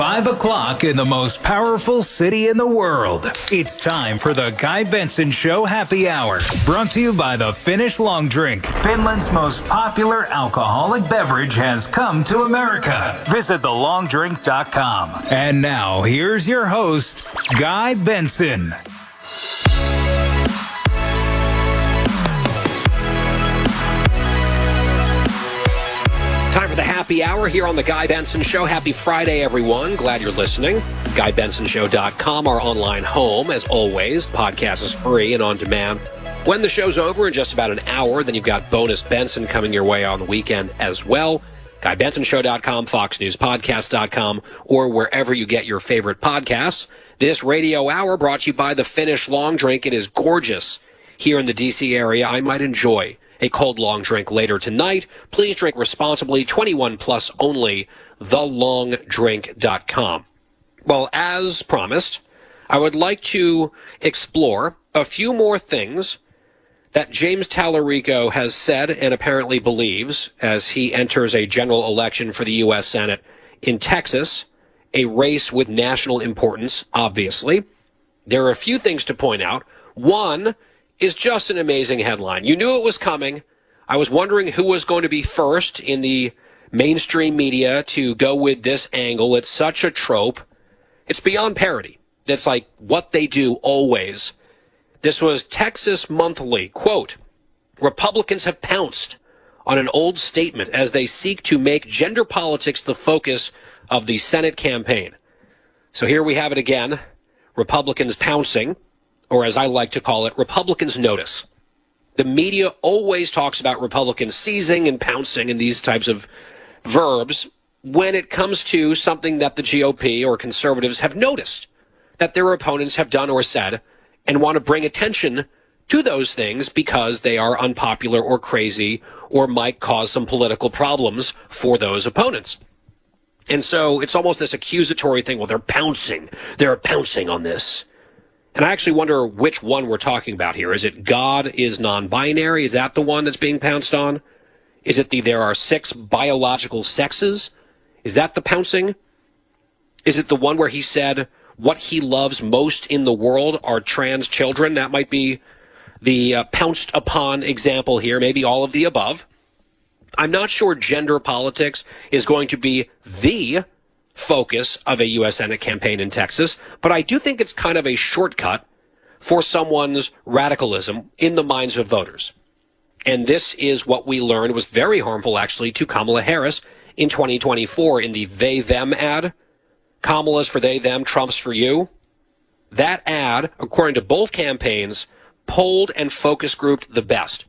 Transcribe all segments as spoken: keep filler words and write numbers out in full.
Five o'clock in the most powerful city in the world. It's time for the Guy Benson Show Happy Hour. Brought to you by the Finnish Long Drink. Finland's most popular alcoholic beverage has come to America. Visit the long drink dot com. And now, here's your host, Guy Benson. Time for the happy hour here on the Guy Benson Show. Happy Friday, everyone. Glad you're listening. Guy Benson Show dot com, our online home. As always, the podcast is free and on demand. When the show's over in just about an hour, then you've got Bonus Benson coming your way on the weekend as well. Guy Benson Show dot com, Fox News Podcast dot com, or wherever you get your favorite podcasts. This radio hour brought to you by the Finnish Long Drink. It is gorgeous here in the D C area. I might enjoy a cold long drink later tonight. Please drink responsibly, twenty-one plus only, the long drink dot com. Well, as promised, I would like to explore a few more things that James Talarico has said and apparently believes as he enters a general election for the U S Senate in Texas, a race with national importance, obviously. There are a few things to point out. One is just an amazing headline. You knew it was coming. I was wondering who was going to be first in the mainstream media to go with this angle. It's such a trope. It's beyond parody. That's like what they do always. This was Texas Monthly. Quote, Republicans have pounced on an old statement as they seek to make gender politics the focus of the Senate campaign. So here we have it again. Republicans pouncing, or as I like to call it, Republicans notice. The media always talks about Republicans seizing and pouncing and these types of verbs when it comes to something that the G O P or conservatives have noticed that their opponents have done or said and want to bring attention to those things because they are unpopular or crazy or might cause some political problems for those opponents. And so it's almost this accusatory thing. Well, they're pouncing. They're pouncing on this. And I actually wonder which one we're talking about here. Is it God is non-binary? Is that the one that's being pounced on? Is it the there are six biological sexes? Is that the pouncing? Is it the one where he said what he loves most in the world are trans children? That might be the uh, pounced upon example here. Maybe all of the above. I'm not sure gender politics is going to be the focus of a U S Senate campaign in Texas, but I do think it's kind of a shortcut for someone's radicalism in the minds of voters. And this is what we learned was very harmful, actually, to Kamala Harris in twenty twenty-four in the they-them ad. Kamala's for they, them, Trump's for you. That ad, according to both campaigns, polled and focus grouped the best.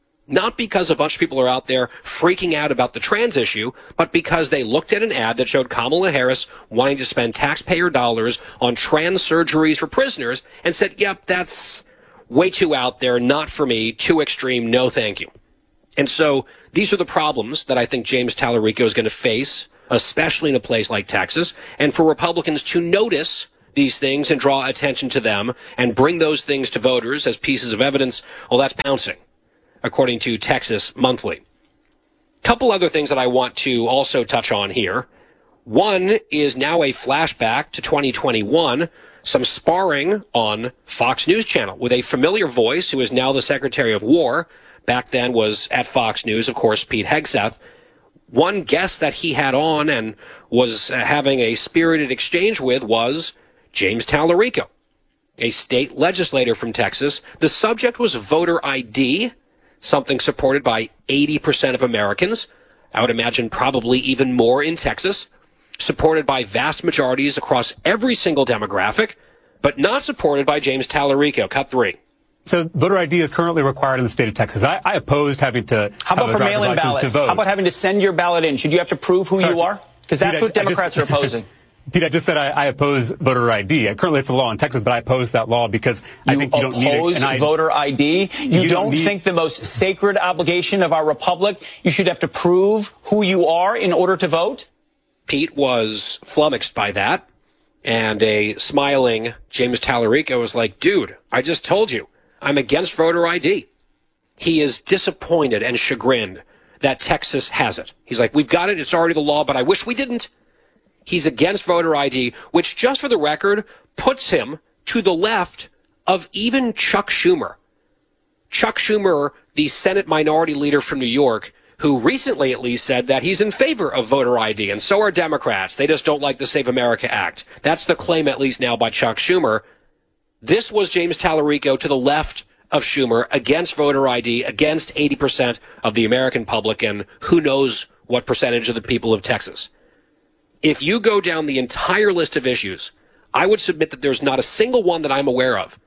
Not because a bunch of people are out there freaking out about the trans issue, but because they looked at an ad that showed Kamala Harris wanting to spend taxpayer dollars on trans surgeries for prisoners and said, yep, that's way too out there, not for me, too extreme, no thank you. And so these are the problems that I think James Talarico is going to face, especially in a place like Texas, and for Republicans to notice these things and draw attention to them and bring those things to voters as pieces of evidence, well, that's pouncing, according to Texas Monthly. Couple other things that I want to also touch on here. One is now a flashback to twenty twenty-one, some sparring on Fox News Channel with a familiar voice who is now the Secretary of War. Back then was at Fox News, of course, Pete Hegseth. One guest that he had on and was having a spirited exchange with was James Talarico, a state legislator from Texas. The subject was voter I D, something supported by eighty percent of Americans. I would imagine probably even more in Texas. Supported by vast majorities across every single demographic, but not supported by James Talarico. Cut three. So voter I D is currently required in the state of Texas. I, I opposed having to How about have for a driver's mail-in license ballots? to vote. How about having to send your ballot in? Should you have to prove who Sorry, you are? Because that's Pete, what I- I Democrats just- are opposing. Pete, I just said I, I oppose voter I D. Currently, it's a law in Texas, but I oppose that law because I You think you don't need it. oppose And I- voter I D? You, You don't, don't need- think the most sacred obligation of our republic, you should have to prove who you are in order to vote? Pete was flummoxed by that, and a smiling James Talarico was like, dude, I just told you, I'm against voter I D. He is disappointed and chagrined that Texas has it. He's like, we've got it, it's already the law, but I wish we didn't. He's against voter I D, which, just for the record, puts him to the left of even Chuck Schumer. Chuck Schumer, the Senate Minority Leader from New York, who recently at least said that he's in favor of voter I D, and so are Democrats. They just don't like the Save America Act. That's the claim, at least now, by Chuck Schumer. This was James Tallarico to the left of Schumer, against voter I D, against eighty percent of the American public, and who knows what percentage of the people of Texas. If you go down the entire list of issues, I would submit that there's not a single one that I'm aware of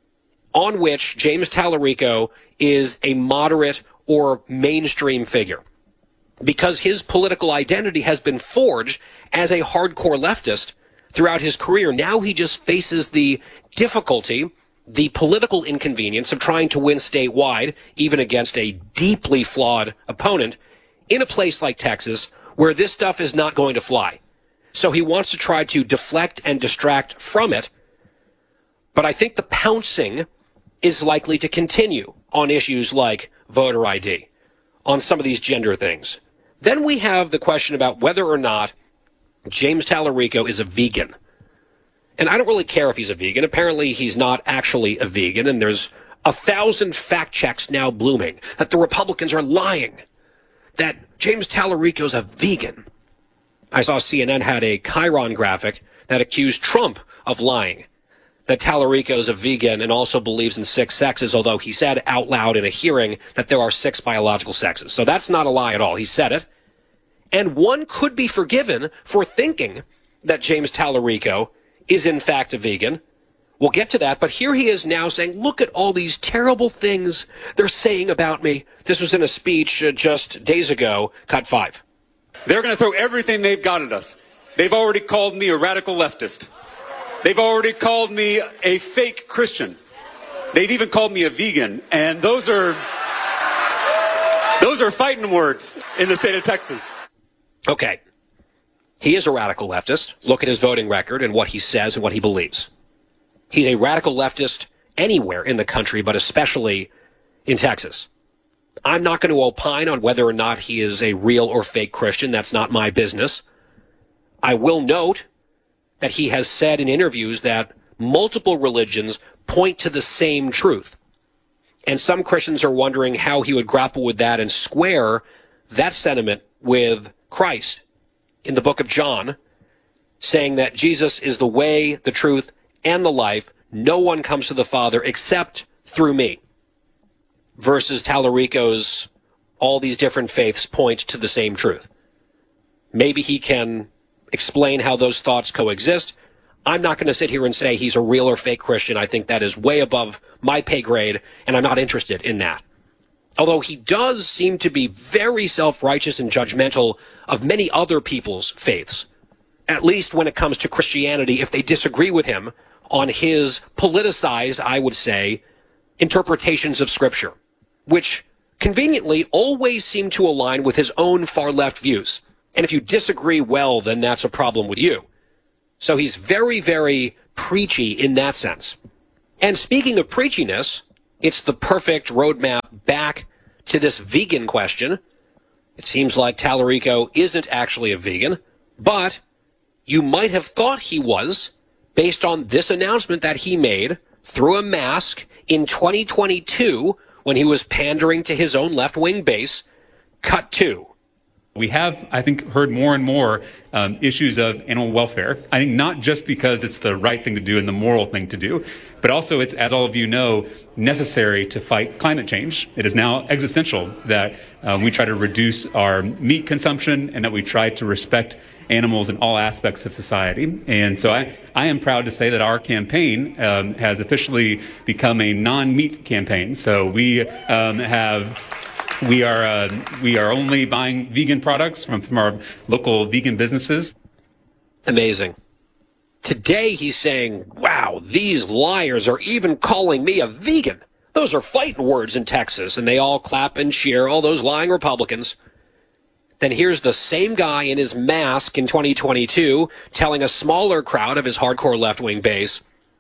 on which James Tallarico is a moderate or mainstream figure, because his political identity has been forged as a hardcore leftist throughout his career. Now he just faces the difficulty, the political inconvenience of trying to win statewide, even against a deeply flawed opponent, in a place like Texas, where this stuff is not going to fly. So he wants to try to deflect and distract from it. But I think the pouncing is likely to continue on issues like voter I D, on some of these gender things. Then we have the question about whether or not James Tallarico is a vegan. And I don't really care if he's a vegan. Apparently he's not actually a vegan, and there's a thousand fact checks now blooming that the Republicans are lying, that James Tallarico's a vegan. I saw C N N had a Chiron graphic that accused Trump of lying, that Tallarico is a vegan and also believes in six sexes, although he said out loud in a hearing that there are six biological sexes. So that's not a lie at all. He said it. And one could be forgiven for thinking that James Tallarico is in fact a vegan. We'll get to that, but here he is now saying, look at all these terrible things they're saying about me. This was in a speech uh, just days ago, cut five. They're going to throw everything they've got at us. They've already called me a radical leftist. They've already called me a fake Christian. They've even called me a vegan. And those are, those are fighting words in the state of Texas. Okay. He is a radical leftist. Look at his voting record and what he says and what he believes. He's a radical leftist anywhere in the country, but especially in Texas. I'm not going to opine on whether or not he is a real or fake Christian. That's not my business. I will note that he has said in interviews that multiple religions point to the same truth. And some Christians are wondering how he would grapple with that and square that sentiment with Christ in the book of John, saying that Jesus is the way, the truth, and the life. No one comes to the Father except through me. Versus Tallarico's, all these different faiths point to the same truth. Maybe he can explain how those thoughts coexist. I'm not going to sit here and say he's a real or fake Christian. I think that is way above my pay grade, and I'm not interested in that. Although he does seem to be very self-righteous and judgmental of many other people's faiths, at least when it comes to Christianity, if they disagree with him on his politicized, I would say, interpretations of Scripture, which conveniently always seem to align with his own far-left views. And if you disagree, well, then that's a problem with you. So he's very, very preachy in that sense. And speaking of preachiness, it's the perfect roadmap back to this vegan question. It seems like Tallarico isn't actually a vegan, but you might have thought he was based on this announcement that he made through a mask in twenty twenty-two when he was pandering to his own left-wing base. Cut two. We have, I think, heard more and more um, issues of animal welfare. I think not just because it's the right thing to do and the moral thing to do, but also it's, as all of you know, necessary to fight climate change. It is now existential that um, we try to reduce our meat consumption and that we try to respect animals in all aspects of society. And so I, I am proud to say that our campaign um, has officially become a non-meat campaign. So we um, have... We are uh, we are only buying vegan products from, from our local vegan businesses. Amazing. Today he's saying, wow, these liars are even calling me a vegan. Those are fighting words in Texas, and they all clap and cheer, all those lying Republicans. Then here's the same guy in his mask in twenty twenty-two telling a smaller crowd of his hardcore left-wing base,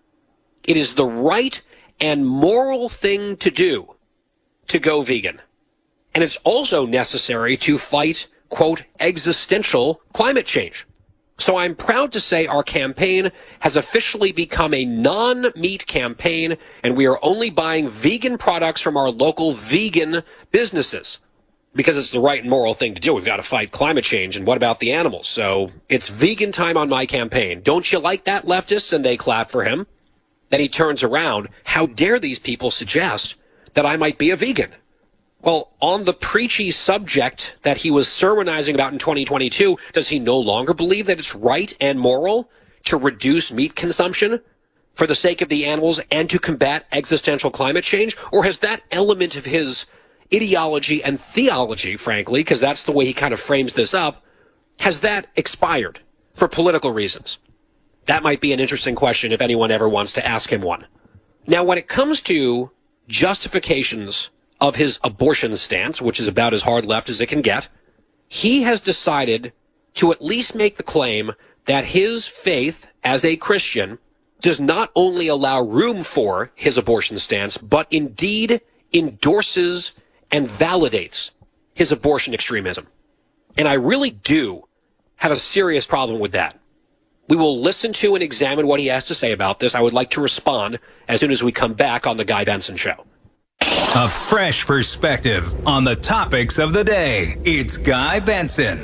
it is the right and moral thing to do to go vegan. And it's also necessary to fight, quote, existential climate change. So I'm proud to say our campaign has officially become a non-meat campaign, and we are only buying vegan products from our local vegan businesses because it's the right and moral thing to do. We've got to fight climate change, and what about the animals? So it's vegan time on my campaign. Don't you like that, leftists? And they clap for him. Then he turns around. How dare these people suggest that I might be a vegan? Well, on the preachy subject that he was sermonizing about in twenty twenty-two, does he no longer believe that it's right and moral to reduce meat consumption for the sake of the animals and to combat existential climate change? Or has that element of his ideology and theology, frankly, because that's the way he kind of frames this up, has that expired for political reasons? That might be an interesting question if anyone ever wants to ask him one. Now, when it comes to justifications of his abortion stance, which is about as hard left as it can get, he has decided to at least make the claim that his faith as a Christian does not only allow room for his abortion stance, but indeed endorses and validates his abortion extremism. And I really do have a serious problem with that. We will listen to and examine what he has to say about this. I would like to respond as soon as we come back on The Guy Benson Show. A fresh perspective on the topics of the day. It's Guy Benson.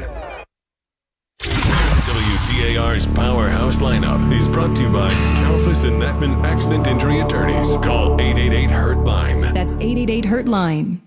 W T A R's Powerhouse Lineup is brought to you by Kalfas and Netman Accident Injury Attorneys. Call eight eight eight, hurt line. That's eight eight eight, hurt line.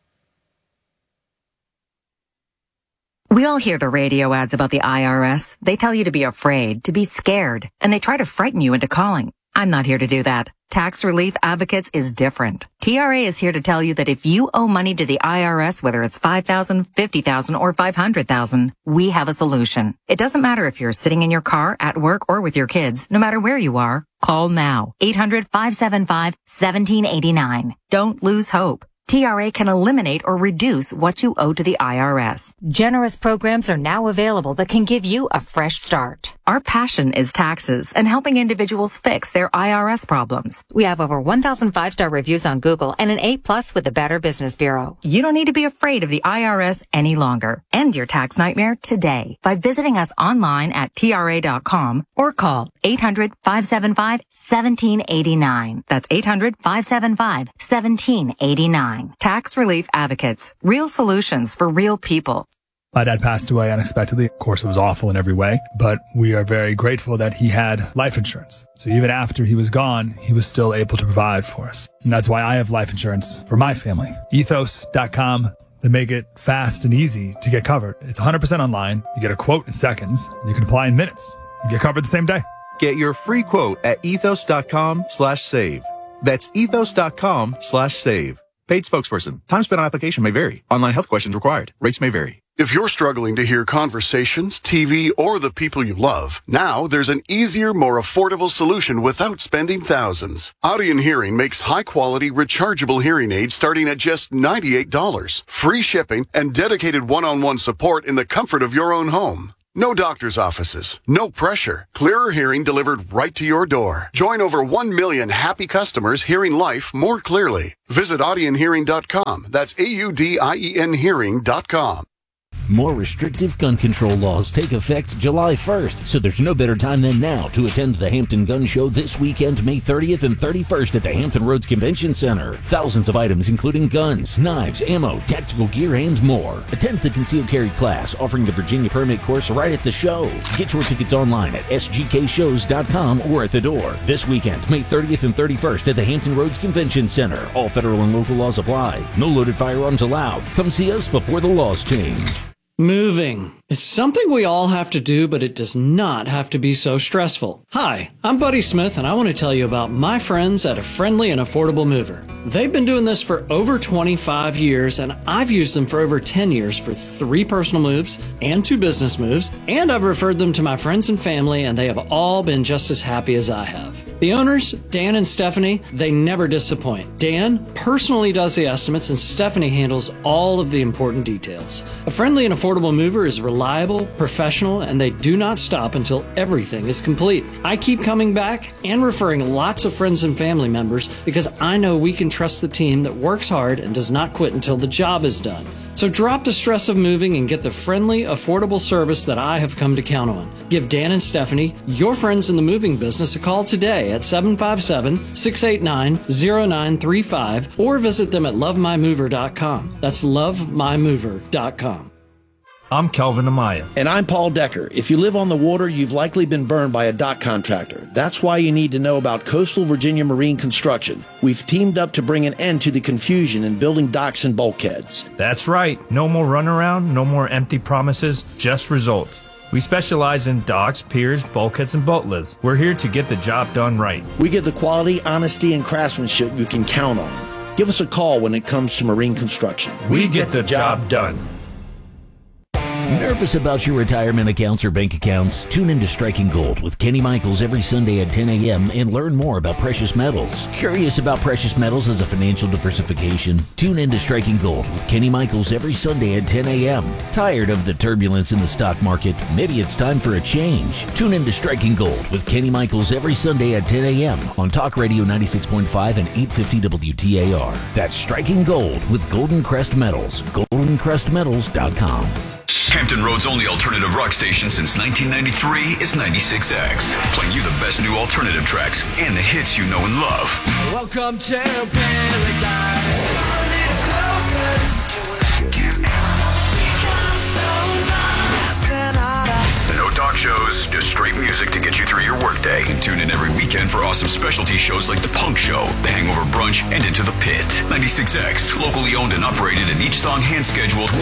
We all hear the radio ads about the I R S. They tell you to be afraid, to be scared, and they try to frighten you into calling. I'm not here to do that. Tax Relief Advocates is different. T R A is here to tell you that if you owe money to the I R S, whether it's five thousand dollars, fifty thousand dollars, or five hundred thousand dollars, we have a solution. It doesn't matter if you're sitting in your car, at work, or with your kids. No matter where you are, call now. eight hundred, five seven five, one seven eight nine. Don't lose hope. T R A can eliminate or reduce what you owe to the I R S. Generous programs are now available that can give you a fresh start. Our passion is taxes and helping individuals fix their I R S problems. We have over one thousand five-star reviews on Google and an A plus with the Better Business Bureau. You don't need to be afraid of the I R S any longer. End your tax nightmare today by visiting us online at T R A dot com or call eight hundred, five seven five, one seven eight nine. That's eight hundred, five seven five, one seven eight nine. Tax Relief Advocates. Real solutions for real people. My dad passed away unexpectedly. Of course, it was awful in every way, but we are very grateful that he had life insurance. So even after he was gone, he was still able to provide for us. And that's why I have life insurance for my family. ethos dot com. They make it fast and easy to get covered. It's one hundred percent online. You get a quote in seconds. And you can apply in minutes. You get covered the same day. Get your free quote at ethos dot com slash save. That's ethos dot com slash save. Paid spokesperson. Time spent on application may vary. Online health questions required. Rates may vary. If you're struggling to hear conversations, T V, or the people you love, now there's an easier, more affordable solution without spending thousands. Audien Hearing makes high-quality, rechargeable hearing aids starting at just ninety-eight dollars. Free shipping and dedicated one-on-one support in the comfort of your own home. No doctor's offices, no pressure. Clearer hearing delivered right to your door. Join over one million happy customers hearing life more clearly. Visit audien hearing dot com. That's A U D I E N hearing dot com. More restrictive gun control laws take effect July first, so there's no better time than now to attend the Hampton Gun Show this weekend, May thirtieth and thirty-first at the Hampton Roads Convention Center. Thousands of items including guns, knives, ammo, tactical gear, and more. Attend the concealed carry class offering the Virginia permit course right at the show. Get your tickets online at S G K shows dot com or at the door. This weekend, May thirtieth and thirty-first at the Hampton Roads Convention Center. All federal and local laws apply. No loaded firearms allowed. Come see us before the laws change. Moving. It's something we all have to do, but it does not have to be so stressful. Hi, I'm Buddy Smith, and I want to tell you about my friends at A Friendly and Affordable Mover. They've been doing this for over twenty-five years, and I've used them for over ten years for three personal moves and two business moves, and I've referred them to my friends and family, and they have all been just as happy as I have. The owners, Dan and Stephanie, they never disappoint. Dan personally does the estimates, and Stephanie handles all of the important details. A Friendly and Affordable Mover is reliable, professional, and they do not stop until everything is complete. I keep coming back and referring lots of friends and family members because I know we can trust the team that works hard and does not quit until the job is done. So drop the stress of moving and get the friendly, affordable service that I have come to count on. Give Dan and Stephanie, your friends in the moving business, a call today at seven five seven, six eight nine, zero nine three five or visit them at love my mover dot com. That's love my mover dot com. I'm Kelvin Amaya. And I'm Paul Decker. If you live on the water, you've likely been burned by a dock contractor. That's why you need to know about Coastal Virginia Marine Construction. We've teamed up to bring an end to the confusion in building docks and bulkheads. That's right. No more runaround, no more empty promises, just results. We specialize in docks, piers, bulkheads, and boat lifts. We're here to get the job done right. We give the quality, honesty, and craftsmanship you can count on. Give us a call when it comes to marine construction. We, we get, get the job done. Nervous about your retirement accounts or bank accounts? Tune in to Striking Gold with Kenny Michaels every Sunday at ten a.m. and learn more about precious metals. Curious about precious metals as a financial diversification? Tune in to Striking Gold with Kenny Michaels every Sunday at ten a.m. Tired of the turbulence in the stock market? Maybe it's time for a change. Tune in to Striking Gold with Kenny Michaels every Sunday at ten a.m. on Talk Radio ninety-six point five and eight fifty W T A R. That's Striking Gold with Golden Crest Metals. golden crest metals dot com. Hampton Road's only alternative rock station since nineteen ninety-three is ninety-six X, playing you the best new alternative tracks and the hits you know and love. Welcome to paradise. No talk shows, just straight music to get you through your workday. And tune in every weekend for awesome specialty shows like The Punk Show, The Hangover Brunch, and Into the Pit. ninety-six X, locally owned and operated, and each song hand-scheduled